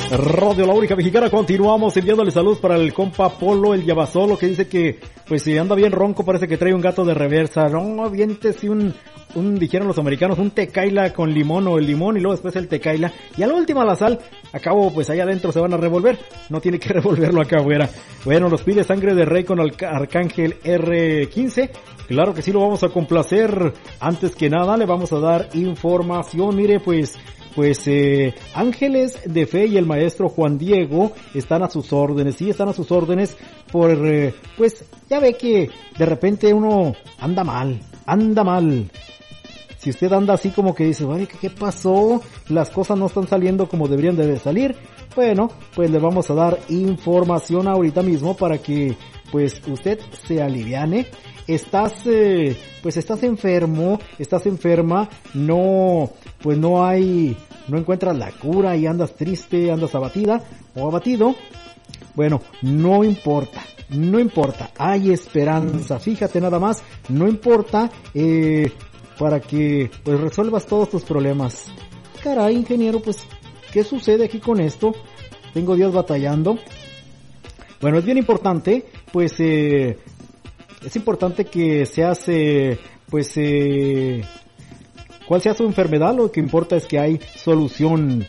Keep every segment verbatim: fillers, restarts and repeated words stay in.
Radio La Única Mexicana. Continuamos enviándole saludos para el compa Polo, el Yabasolo, que dice que pues si anda bien ronco parece que trae un gato de reversa. No, aviéntese un, un, dijeron los americanos, un tequila con limón o el limón y luego después el tequila. Y a la última la sal. Acabo, pues allá adentro se van a revolver. No tiene que revolverlo acá afuera. Bueno, nos pide Sangre de Rey con Arcángel erre quince. Claro que sí, lo vamos a complacer. Antes que nada le vamos a dar información. Mire, pues... Pues eh, Ángeles de Fe y el maestro Juan Diego están a sus órdenes, sí, están a sus órdenes por, eh, pues ya ve que de repente uno anda mal, anda mal. Si usted anda así como que dice, ay, ¿qué pasó? Las cosas no están saliendo como deberían de salir. Bueno, pues le vamos a dar información ahorita mismo para que pues usted se aliviane. Estás, eh, pues estás enfermo, estás enferma, no, pues no hay, no encuentras la cura y andas triste, andas abatida o abatido. Bueno, no importa, no importa, hay esperanza, fíjate nada más, no importa, eh, para que pues resuelvas todos tus problemas. Caray, ingeniero, pues, ¿qué sucede aquí con esto? Tengo días batallando. Bueno, es bien importante, pues, eh, es importante que seas, eh, pues, eh, cuál sea su enfermedad, lo que importa es que hay solución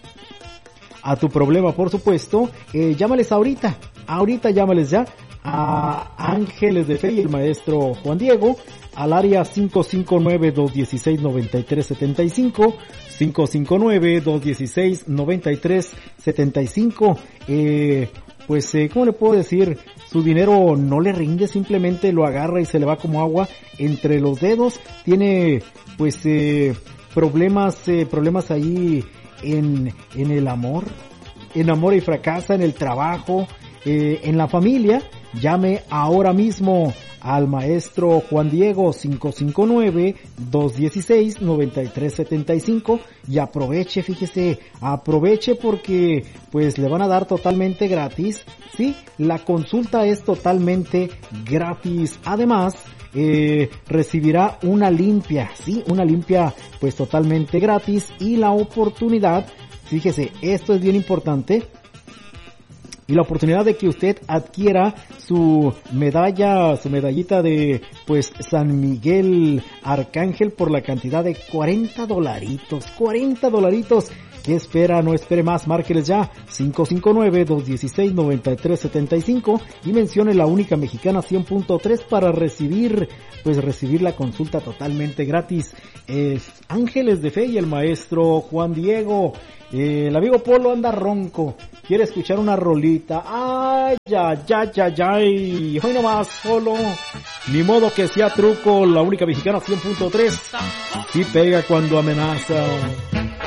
a tu problema, por supuesto. Eh, llámales ahorita, ahorita llámales ya a Ángeles de Fe y el maestro Juan Diego al área cinco cinco nueve, dos uno seis, nueve tres siete cinco, cinco cinco nueve, dos uno seis, nueve tres siete cinco. Eh, pues, eh, ¿cómo le puedo decir? Su dinero no le rinde, simplemente lo agarra y se le va como agua entre los dedos. Tiene, pues, eh, problemas, eh, problemas ahí en, en el amor, en amor y fracasa, en el trabajo, eh, en la familia. Llame ahora mismo al maestro Juan Diego cinco cinco nueve, dos uno seis, nueve tres siete cinco y aproveche, fíjese, aproveche porque pues le van a dar totalmente gratis, sí, la consulta es totalmente gratis, además eh, recibirá una limpia, sí, una limpia pues totalmente gratis y la oportunidad, fíjese, esto es bien importante, y la oportunidad de que usted adquiera su medalla, su medallita de, pues, San Miguel Arcángel por la cantidad de cuarenta dolaritos, cuarenta dolaritos. ¿Qué espera? No espere más, márqueles ya, cinco cinco nueve, dos uno seis, nueve tres siete cinco y mencione La Única Mexicana cien punto tres para recibir, pues, recibir la consulta totalmente gratis. Es Ángeles de Fe y el maestro Juan Diego. Eh, el amigo Polo anda ronco, quiere escuchar una rolita. Ay, ay, ay, ay, ay. Hoy nomás, Polo. Ni modo que sea truco, La Única Mexicana cien punto tres. Sí pega cuando amenaza.